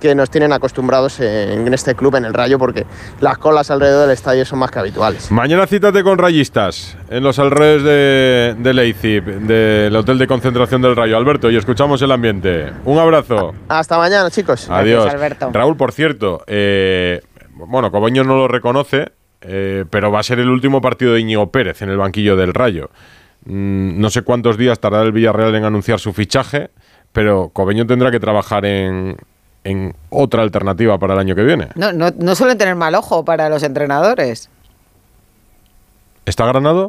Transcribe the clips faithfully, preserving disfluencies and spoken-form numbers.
que nos tienen acostumbrados en este club, en el Rayo, porque las colas alrededor del estadio son más que habituales. Mañana cítate con rayistas en los alrededores de, de Leipzig, del hotel de concentración del Rayo. Alberto, y escuchamos el ambiente. Un abrazo. Hasta mañana, chicos. Adiós. Gracias, Alberto. Raúl, por cierto, eh, bueno, Cobeño no lo reconoce, eh, pero va a ser el último partido de Íñigo Pérez en el banquillo del Rayo. Mm, no sé cuántos días tardará el Villarreal en anunciar su fichaje, pero Cobeño tendrá que trabajar en, en otra alternativa para el año que viene. No, no, no suelen tener mal ojo para los entrenadores. ¿Está Granado?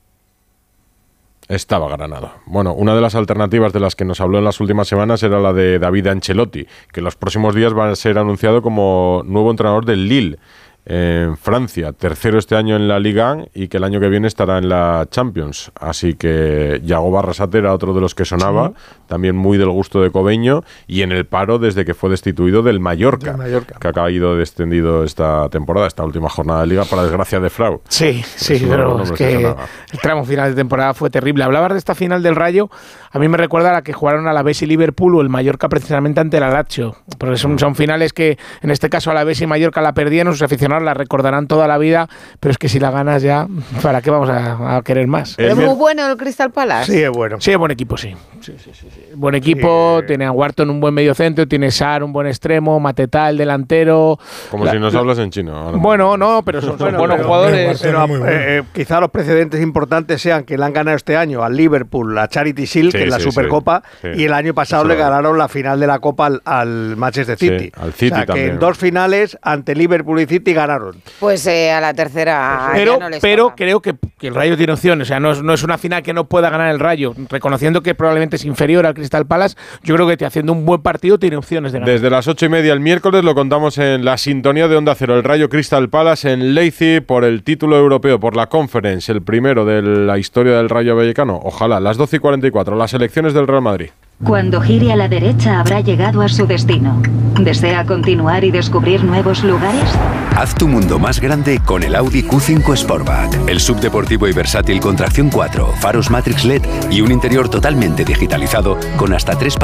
Estaba Granado. Bueno, una de las alternativas de las que nos habló en las últimas semanas era la de David Ancelotti, que en los próximos días va a ser anunciado como nuevo entrenador del Lille en Francia, tercero este año en la Liga uno y que el año que viene estará en la Champions. Así que Yago Barrasate era otro de los que sonaba, sí, también muy del gusto de Cobeño, y en el paro desde que fue destituido del Mallorca, del Mallorca. Que ha caído descendido esta temporada, esta última jornada de Liga, para desgracia de Frau. Sí, sí, Eso pero no es que el tramo final de temporada fue terrible. Hablabas de esta final del Rayo, a mí me recuerda a la que jugaron Alavés y Liverpool o el Mallorca precisamente ante el Lazio, porque son, son finales que en este caso Alavés y Mallorca la perdieron, sus aficionados la recordarán toda la vida, pero es que si la ganas ya, ¿para qué vamos a, a querer más? ¿Es muy bueno el Crystal Palace? Sí, es bueno. Sí, es buen equipo, sí. sí, sí, sí, sí. Buen equipo, sí. Tiene a Wharton un buen mediocentro, tiene Sarr un buen extremo, Mateta el delantero. Como la, si nos la, hablas en chino. Ahora bueno, no, pero son, son bueno, buenos pero, jugadores. Pero, pero eh, eh, quizá los precedentes importantes sean que le han ganado este año al Liverpool, la Charity Shield, sí, que es la sí, Supercopa, sí, sí. y el año pasado Eso le ganaron la final de la Copa al, al Manchester City. Sí, al City o sea, también. que en dos finales ante Liverpool y City ganaron. Pues eh, a la tercera pero, ya no les pero toca. creo que, que el Rayo tiene opciones, o sea, no es, no es una final que no pueda ganar el Rayo, reconociendo que probablemente es inferior al Crystal Palace. Yo creo que te, haciendo un buen partido tiene opciones de ganar. Desde las ocho y media el miércoles lo contamos en la sintonía de Onda Cero, el Rayo Crystal Palace en Leipzig por el título europeo, por la Conference, el primero de la historia del Rayo Vallecano. Ojalá, las doce y cuarenta y cuatro, las elecciones del Real Madrid. Cuando gire a la derecha habrá llegado a su destino. ¿Desea continuar y descubrir nuevos lugares? Haz tu mundo más grande con el Audi Q cinco Sportback. El subdeportivo y versátil con tracción cuatro, faros Matrix L E D y un interior totalmente digitalizado con hasta tres